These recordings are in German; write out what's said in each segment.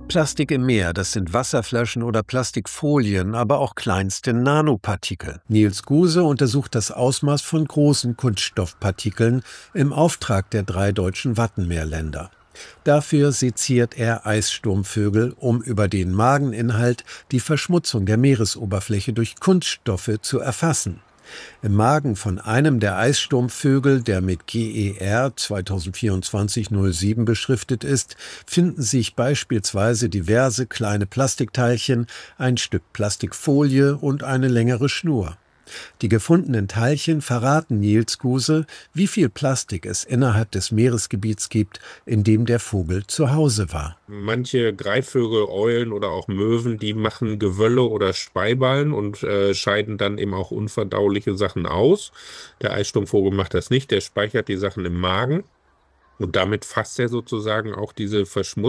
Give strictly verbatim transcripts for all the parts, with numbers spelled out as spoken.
Plastik im Meer, das sind Wasserflaschen oder Plastikfolien, aber auch kleinste Nanopartikel. Niels Guse untersucht das Ausmaß von großen Kunststoffpartikeln im Auftrag der drei deutschen Wattenmeerländer. Dafür seziert er Eissturmvögel, um über den Mageninhalt die Verschmutzung der Meeresoberfläche durch Kunststoffe zu erfassen. Im Magen von einem der Eissturmvögel, der mit G E R zwanzig vierundzwanzig null sieben beschriftet ist, finden sich beispielsweise diverse kleine Plastikteilchen, ein Stück Plastikfolie und eine längere Schnur. Die gefundenen Teilchen verraten Niels Guse, wie viel Plastik es innerhalb des Meeresgebiets gibt, in dem der Vogel zu Hause war. Manche Greifvögel, Eulen oder auch Möwen, die machen Gewölle oder Speiballen und äh, scheiden dann eben auch unverdauliche Sachen aus. Der Eissturmvogel macht das nicht, der speichert die Sachen im Magen. Und damit fasst er sozusagen auch diese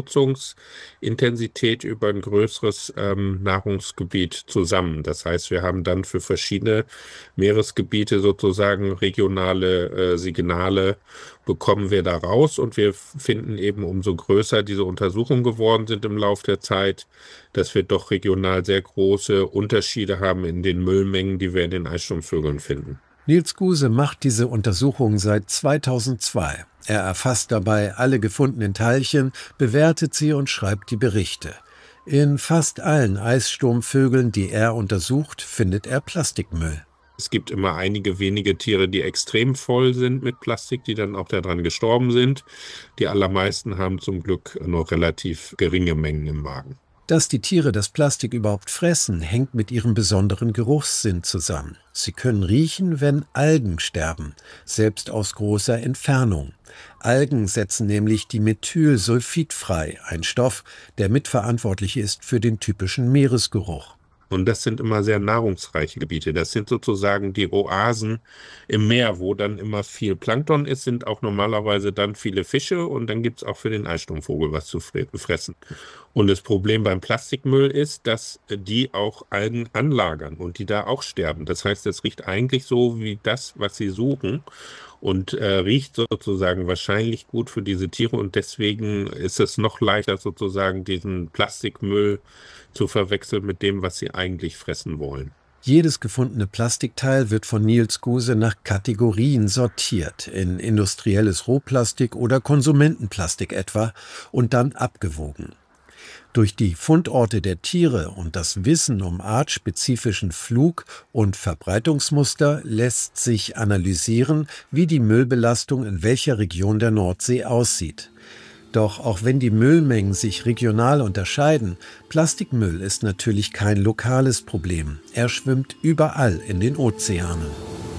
Verschmutzungsintensität über ein größeres ähm, Nahrungsgebiet zusammen. Das heißt, wir haben dann für verschiedene Meeresgebiete sozusagen regionale äh, Signale, bekommen wir da raus. Und wir finden eben, umso größer diese Untersuchungen geworden sind im Laufe der Zeit, dass wir doch regional sehr große Unterschiede haben in den Müllmengen, die wir in den Eissturmvögeln finden. Niels Guse macht diese Untersuchung seit zweitausendzwei. Er erfasst dabei alle gefundenen Teilchen, bewertet sie und schreibt die Berichte. In fast allen Eissturmvögeln, die er untersucht, findet er Plastikmüll. Es gibt immer einige wenige Tiere, die extrem voll sind mit Plastik, die dann auch daran gestorben sind. Die allermeisten haben zum Glück nur relativ geringe Mengen im Magen. Dass die Tiere das Plastik überhaupt fressen, hängt mit ihrem besonderen Geruchssinn zusammen. Sie können riechen, wenn Algen sterben, selbst aus großer Entfernung. Algen setzen nämlich Dimethylsulfid frei, ein Stoff, der mitverantwortlich ist für den typischen Meeresgeruch. Und das sind immer sehr nahrungsreiche Gebiete. Das sind sozusagen die Oasen im Meer, wo dann immer viel Plankton ist, sind auch normalerweise dann viele Fische und dann gibt es auch für den Eissturmvogel was zu fressen. Und das Problem beim Plastikmüll ist, dass die auch Algen anlagern und die da auch sterben. Das heißt, es riecht eigentlich so wie das, was sie suchen. Und äh, riecht sozusagen wahrscheinlich gut für diese Tiere und deswegen ist es noch leichter sozusagen diesen Plastikmüll zu verwechseln mit dem, was sie eigentlich fressen wollen. Jedes gefundene Plastikteil wird von Niels Guse nach Kategorien sortiert, in industrielles Rohplastik oder Konsumentenplastik etwa, und dann abgewogen. Durch die Fundorte der Tiere und das Wissen um artspezifischen Flug- und Verbreitungsmuster lässt sich analysieren, wie die Müllbelastung in welcher Region der Nordsee aussieht. Doch auch wenn die Müllmengen sich regional unterscheiden, Plastikmüll ist natürlich kein lokales Problem. Er schwimmt überall in den Ozeanen.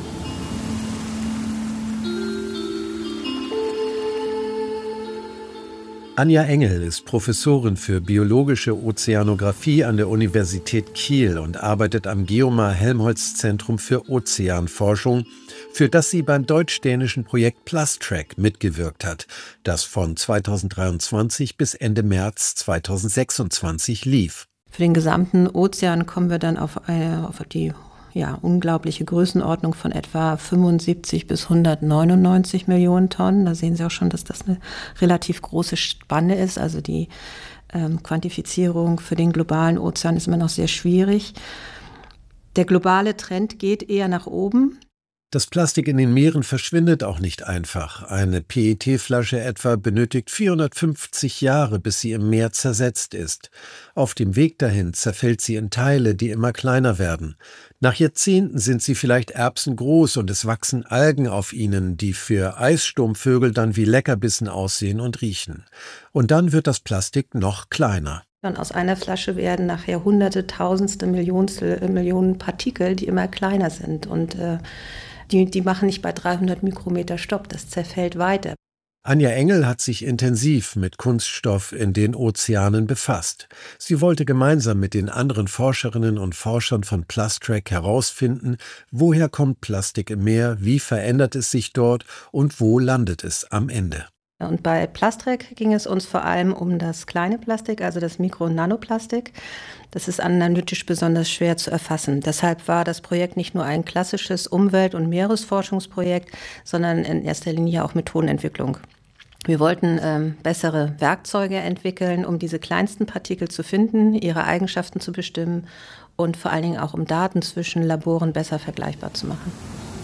Anja Engel ist Professorin für biologische Ozeanographie an der Universität Kiel und arbeitet am Geomar-Helmholtz-Zentrum für Ozeanforschung, für das sie beim deutsch-dänischen Projekt Plustrack mitgewirkt hat, das von zweitausenddreiundzwanzig bis Ende März zweitausendsechsundzwanzig lief. Für den gesamten Ozean kommen wir dann auf, eine, auf die ja, unglaubliche Größenordnung von etwa fünfundsiebzig bis hundertneunundneunzig Millionen Tonnen. Da sehen Sie auch schon, dass das eine relativ große Spanne ist. Also die ähm, Quantifizierung für den globalen Ozean ist immer noch sehr schwierig. Der globale Trend geht eher nach oben. Das Plastik in den Meeren verschwindet auch nicht einfach. Eine P E T-Flasche etwa benötigt vierhundertfünfzig Jahre, bis sie im Meer zersetzt ist. Auf dem Weg dahin zerfällt sie in Teile, die immer kleiner werden. Nach Jahrzehnten sind sie vielleicht erbsengroß und es wachsen Algen auf ihnen, die für Eissturmvögel dann wie Leckerbissen aussehen und riechen. Und dann wird das Plastik noch kleiner. Und aus einer Flasche werden nachher hunderte, tausendste, Millionstel, Millionen Partikel, die immer kleiner sind. Und äh, die, die machen nicht bei dreihundert Mikrometer Stopp, das zerfällt weiter. Anja Engel hat sich intensiv mit Kunststoff in den Ozeanen befasst. Sie wollte gemeinsam mit den anderen Forscherinnen und Forschern von Plustrack herausfinden, woher kommt Plastik im Meer, wie verändert es sich dort und wo landet es am Ende. Und bei Plustrack ging es uns vor allem um das kleine Plastik, also das Mikro- und Nanoplastik. Das ist analytisch besonders schwer zu erfassen. Deshalb war das Projekt nicht nur ein klassisches Umwelt- und Meeresforschungsprojekt, sondern in erster Linie auch Methodenentwicklung. Wir wollten ähm, bessere Werkzeuge entwickeln, um diese kleinsten Partikel zu finden, ihre Eigenschaften zu bestimmen und vor allen Dingen auch um Daten zwischen Laboren besser vergleichbar zu machen.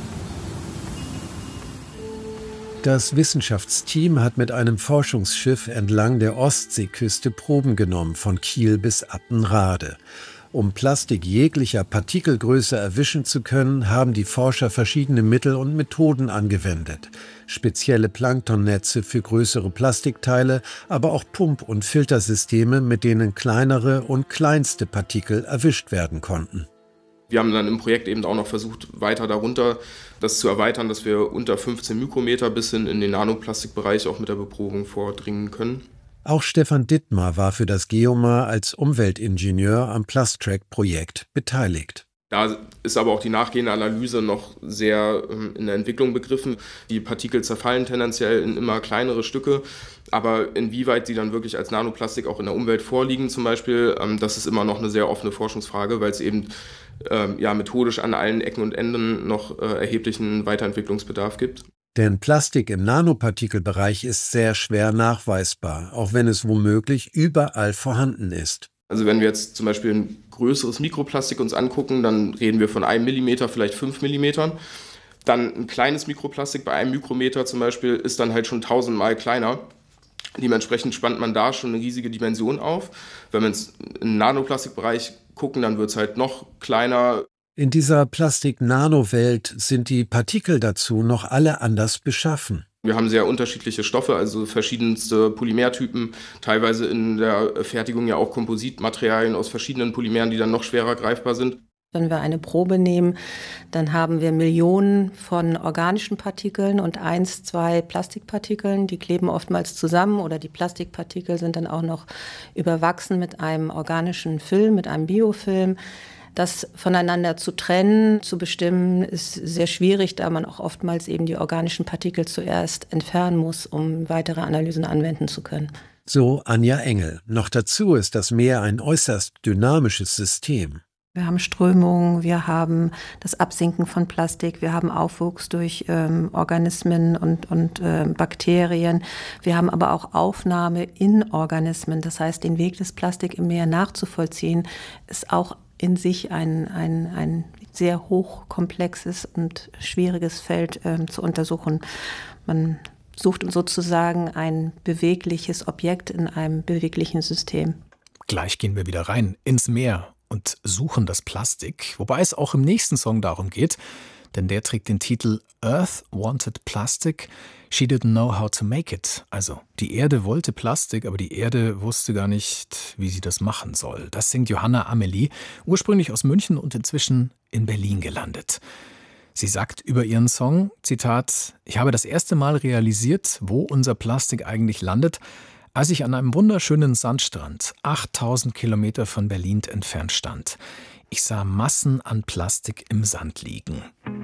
Das Wissenschaftsteam hat mit einem Forschungsschiff entlang der Ostseeküste Proben genommen, von Kiel bis Appenrade. Um Plastik jeglicher Partikelgröße erwischen zu können, haben die Forscher verschiedene Mittel und Methoden angewendet. Spezielle Planktonnetze für größere Plastikteile, aber auch Pump- und Filtersysteme, mit denen kleinere und kleinste Partikel erwischt werden konnten. Wir haben dann im Projekt eben auch noch versucht, weiter darunter das zu erweitern, dass wir unter fünfzehn Mikrometer bis hin in den Nanoplastikbereich auch mit der Beprobung vordringen können. Auch Stefan Dittmar war für das Geomar als Umweltingenieur am Plustrack-Projekt beteiligt. Da ist aber auch die nachgehende Analyse noch sehr in der Entwicklung begriffen. Die Partikel zerfallen tendenziell in immer kleinere Stücke, aber inwieweit sie dann wirklich als Nanoplastik auch in der Umwelt vorliegen zum Beispiel, das ist immer noch eine sehr offene Forschungsfrage, weil es eben ja, methodisch an allen Ecken und Enden noch erheblichen Weiterentwicklungsbedarf gibt. Denn Plastik im Nanopartikelbereich ist sehr schwer nachweisbar, auch wenn es womöglich überall vorhanden ist. Also wenn wir jetzt zum Beispiel ein größeres Mikroplastik uns angucken, dann reden wir von einem Millimeter, vielleicht fünf Millimetern. Dann ein kleines Mikroplastik bei einem Mikrometer zum Beispiel ist dann halt schon tausendmal kleiner. Dementsprechend spannt man da schon eine riesige Dimension auf. Wenn wir jetzt im Nanoplastikbereich gucken, dann wird es halt noch kleiner. In dieser Plastik-Nano-Welt sind die Partikel dazu noch alle anders beschaffen. Wir haben sehr unterschiedliche Stoffe, also verschiedenste Polymertypen, teilweise in der Fertigung ja auch Kompositmaterialien aus verschiedenen Polymeren, die dann noch schwerer greifbar sind. Wenn wir eine Probe nehmen, dann haben wir Millionen von organischen Partikeln und eins, zwei Plastikpartikeln, die kleben oftmals zusammen oder die Plastikpartikel sind dann auch noch überwachsen mit einem organischen Film, mit einem Biofilm. Das voneinander zu trennen, zu bestimmen, ist sehr schwierig, da man auch oftmals eben die organischen Partikel zuerst entfernen muss, um weitere Analysen anwenden zu können. So Anja Engel. Noch dazu ist das Meer ein äußerst dynamisches System. Wir haben Strömungen, wir haben das Absinken von Plastik, wir haben Aufwuchs durch ähm, Organismen und, und äh, Bakterien. Wir haben aber auch Aufnahme in Organismen. Das heißt, den Weg des Plastik im Meer nachzuvollziehen, ist auch in sich ein, ein, ein sehr hochkomplexes und schwieriges Feld äh, zu untersuchen. Man sucht sozusagen ein bewegliches Objekt in einem beweglichen System. Gleich gehen wir wieder rein ins Meer und suchen das Plastik, wobei es auch im nächsten Song darum geht, denn der trägt den Titel Earth Wanted Plastic, She Didn't Know How to Make It. Also die Erde wollte Plastik, aber die Erde wusste gar nicht, wie sie das machen soll. Das singt Johanna Amelie, ursprünglich aus München und inzwischen in Berlin gelandet. Sie sagt über ihren Song, Zitat, ich habe das erste Mal realisiert, wo unser Plastik eigentlich landet, als ich an einem wunderschönen Sandstrand, achttausend Kilometer von Berlin entfernt stand. Ich sah Massen an Plastik im Sand liegen.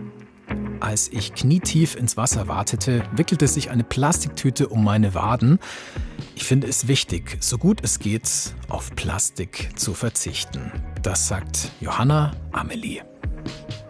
Als ich knietief ins Wasser watete, wickelte sich eine Plastiktüte um meine Waden. Ich finde es wichtig, so gut es geht, auf Plastik zu verzichten. Das sagt Johanna Amelie.